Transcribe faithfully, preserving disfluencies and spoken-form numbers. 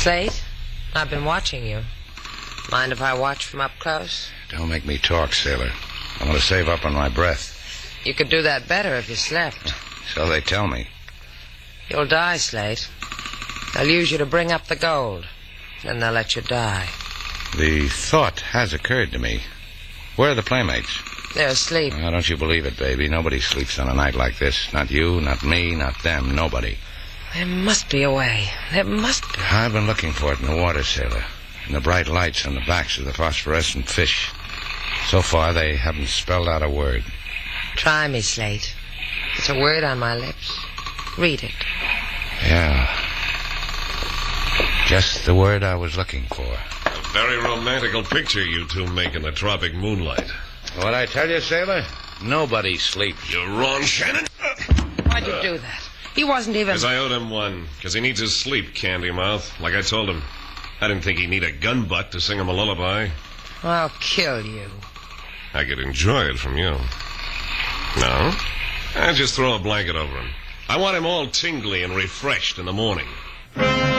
Slate, I've been watching you. Mind if I watch from up close? Don't make me talk, sailor. I'm going to save up on my breath. You could do that better if you slept. So they tell me. You'll die, Slate. They'll use you to bring up the gold. Then they'll let you die. The thought has occurred to me. Where are the playmates? They're asleep. Oh, don't you believe it, baby. Nobody sleeps on a night like this. Not you, not me, not them, nobody. There must be a way. There must be. I've been looking for it in the water, sailor. In the bright lights on the backs of the phosphorescent fish. So far, they haven't spelled out a word. Try me, Slate. It's a word on my lips. Read it. Yeah. Just the word I was looking for. A very romantical picture you two make in the tropic moonlight. What I tell you, sailor? Nobody sleeps. You're wrong, Shannon. Why'd you do that? He wasn't even... Because I owed him one. Because he needs his sleep, Candy Mouth. Like I told him. I didn't think he'd need a gun butt to sing him a lullaby. I'll kill you. I could enjoy it from you. No? I just throw a blanket over him. I want him all tingly and refreshed in the morning.